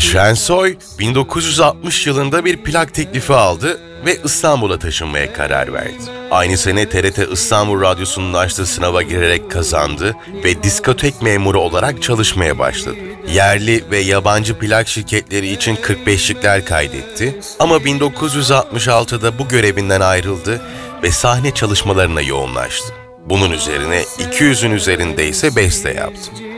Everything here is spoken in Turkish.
Şensoy 1960 yılında bir plak teklifi aldı ve İstanbul'a taşınmaya karar verdi. Aynı sene TRT İstanbul Radyosu'nun açtığı sınava girerek kazandı ve diskotek memuru olarak çalışmaya başladı. Yerli ve yabancı plak şirketleri için 45'likler kaydetti ama 1966'da bu görevinden ayrıldı ve sahne çalışmalarına yoğunlaştı. Bunun üzerine 200'ün üzerinde ise beste yaptı.